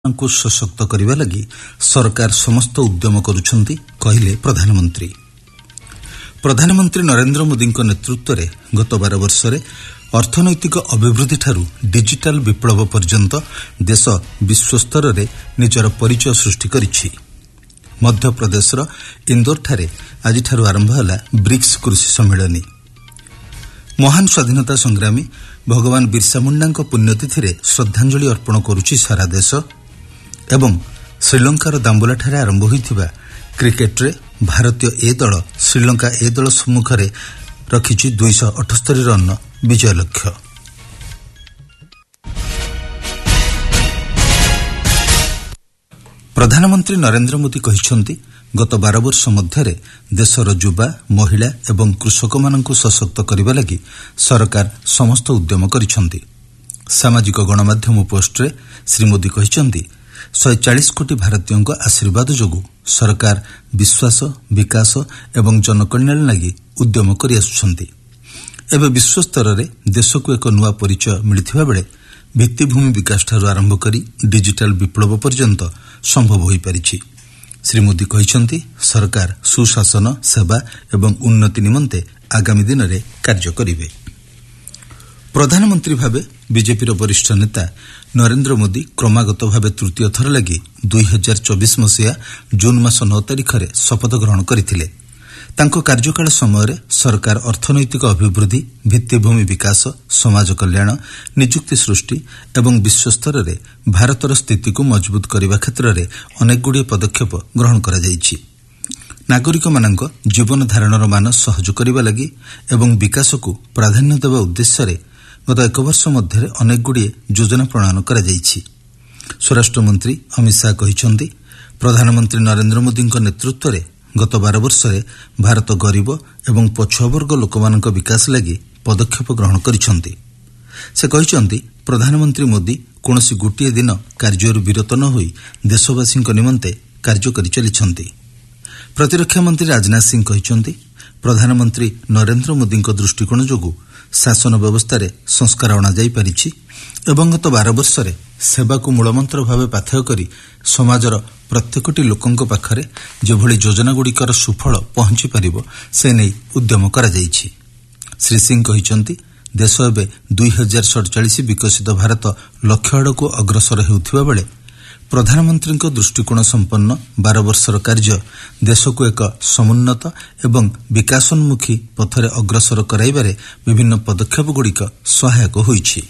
को सशक्त करने लगी सरकार समस्त उद्यम करुछंती कहिले प्रधानमंत्री। प्रधानमंत्री नरेंद्र मोदी नेतृत्व में गत 12 वर्ष अर्थनैतिक अभिवृद्धि ठारू डिजिटल विप्लव पर्यंत देश विश्वस्तर में निजर परिचय सृष्टि करिछि। मध्य प्रदेशर इंदौर ठारे आज आरंभ होला ब्रिक्स कृषि सम्मेलनी। महान स्वाधीनता संग्रामी भगवान बिरसा मुंडा पुण्यतिथि रे श्रद्धांजलि अर्पण करुछि सारा देश एवं श्रीलंकार दाम्बुलाଠାରେ आरंभ होइथिबा क्रिकेट रे भारतीय ए दल श्रीलंका ए दल सम्मुख रे रखिछि 278 रन विजय लक्ष्य। प्रधानमंत्री नरेंद्र मोदी कहिसंती गत 12 वर्ष मध्यरे देशर युवा महिला एवं कृषक मानकु सशक्त करबा लागि सरकार समस्त उद्यम करिसंती। सामाजिक गणमाध्यम पोस्ट रे श्री मोदी कहिसंती 140 कोटी भारतीयों आशीर्वाद जोगु सरकार विश्वास विकास एवं जनकल्याण लागि उद्यम करि आसुछंती। एबे विश्वस्तर रे देश को एक नुआ परिचय मिलिथिबा बेले भित्तिभूमि विकास ठारू आरंभ करी डिजिटल विप्लव पर्यंत संभव होई परिछि। श्री मोदी कहिसंती सरकार सुशासन सेवा एवं उन्नति निमंते आगामी दिन रे कार्य करिवे। प्रधानमंत्री भावे बीजेपी वरिष्ठ नेता नरेंद्र मोदी क्रमागत भावे तृतीय थर लगी 2024 मसीहा जून मास 9 तारिख रे शपथ ग्रहण करथिले। तांको कार्यकाल समय सरकार अर्थनैतिक अभिवृद्धि भित्तिभूमि विकास समाज कल्याण नियुक्ति सृष्टि एवं विश्वस्तर रे भारतर स्थिति को मजबूत करने क्षेत्र में अनेक गुड़िए पदक्षेप ग्रहण करा जायछि। नागरिक मानक जीवन धारणर मान सहज करने लगी एवं विकास को प्राधान्य देवा उद्देश्य रे गत 1 वर्ष मध्य अनेक गुड़िए योजना प्रणयन करा जायछि। स्वराष्ट्र मंत्री अमित शाह कहिसंती प्रधानमंत्री नरेंद्र मोदी नेतृत्व में गत 12 वर्ष भारत गरीब एवं पछुआवर्ग लोकमानक विकास लगी पदक्षेप ग्रहण करिसंती। से कहिसंती प्रधानमंत्री मोदी कोनोसी गुटिए दिन कार्यरु विरत न होई देशवासी निमंते कार्य करि चलिसंती। प्रतिरक्षा मंत्री राजनाथ सिंह कहिसंती प्रधानमंत्री नरेंद्र मोदी दृष्टिकोण जोगु शासन व्यवस्था रे संस्कार अणा जाई परिछि एवं गत 12 वर्ष सेवा को मूलमंत्र भावे पाथेय करी समाजर प्रत्येकटी लोकंक पाखरे जेभଳି योजना गुड़िकर सुफल पहुंची पारिबो से नै उद्यम करा जायछि। श्री सिंह कहिसंती देश एबे 2047 विकसित भारत लक्ष्य आड़कू अग्रसर हेउथिबा बेले प्रधानमंत्री दृष्टिकोण संपन्न 12 वर्षर कार्य देश को एक समुन्नत एवं विकासोन्मुखी पथरे अग्रसर कराइबारे विभिन्न पदक्षेप गुड़िक सहायक होइछि।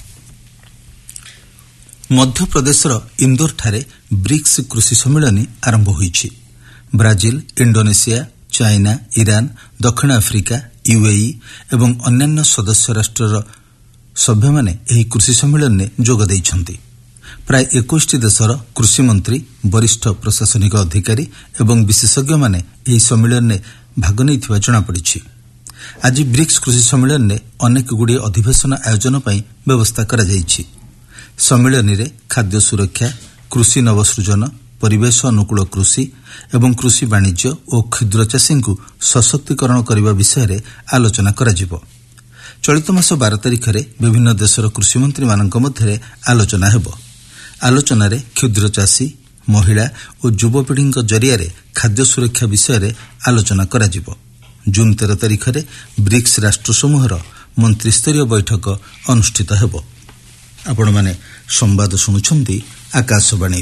मध्य प्रदेशर इंदौर ठारे ब्रिक्स कृषि सम्मेलनी आरंभ होइछि। ब्राजिल इंडोनेशिया चाइना ईरान दक्षिण आफ्रिका यूएई एवं अन्यान्य सदस्य राष्ट्रर सभ्य माने एही कृषि सम्मेलन में जोग दैछंती। प्राय 21 देशर कृषि मंत्री वरिष्ठ प्रशासनिक अधिकारी एवं विशेषज्ञ माने एही सम्मेलन में भाग नैथिबा जणा पड़िछि। आज ब्रिक्स कृषि सम्मेलन में अनेक गुड़िए अधिवेशन आयोजन पई व्यवस्था करा जायछि। सम्मेलन रे खाद्य सुरक्षा कृषि नवसृजन परिवेश अनुकूल कृषि एवं कृषि वाणिज्य और क्षुद्र चाषी को सशक्तिकरण करने विषय रे आलोचना कराजिबो। चलित मास 12 तारिख रे विभिन्न देशर कृषि मंत्री मानक मध्य आलोचना हेबो। आलोचना रे क्षुद्र चाषी महिला और युवपीढ़ी जरिया रे खाद्य सुरक्षा विषय रे आलोचना कराजिबो। जून 13 तारिख रे ब्रिक्स राष्ट्र समूहर मंत्री स्तरीय बैठक अनुष्ठित हेबो। आपण माने संवाद सुनुछंती आकाशवाणी।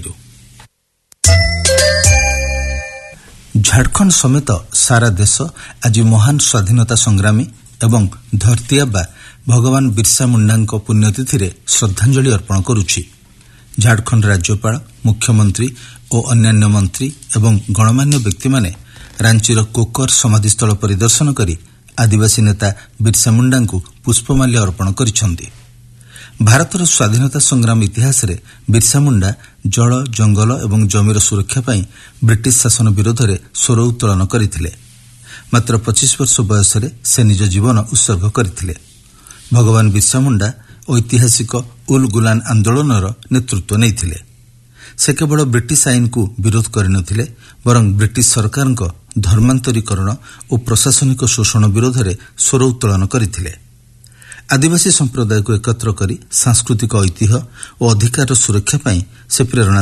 झारखंड समेत सारा देश आज महान स्वाधीनता संग्रामी एवं धरती आबा भगवान बिरसा मुंडा पुण्यतिथि रे श्रद्धांजलि अर्पण करुछि। झारखंड राज्यपाल मुख्यमंत्री और अन्यान्य मंत्री एवं गणमान्य व्यक्ति माने रांचीर कोकर समाधिस्थल परिदर्शन करी आदिवासी नेता बिरसा मुंडा को पुष्पमाल्य अर्पण करिसंती। भारतर स्वाधीनता संग्राम इतिहास रे बिरसा मुंडा जल जंगल एवं जमीर सुरक्षा पई ब्रिटिश शासन विरोध में स्वर उत्तोलन करथिले। मात्र 25 वर्ष बयस से निज जीवन उत्सर्ग करथिले। भगवान बिरसा मुंडा ऐतिहासिक उल गुलान आंदोलनर नेतृत्व नैथिले। से केवल ब्रिटिश आईन को विरोध करनथिले बरं ब्रिटिश सरकार धर्मांतरीकरण और प्रशासनिक शोषण विरोध में स्वर उत्तोलन करथिले। आदिवासी संप्रदाय को एकत्र करी सांस्कृतिक ऐतिह्य और अधिकार सुरक्षा पई से प्रेरणा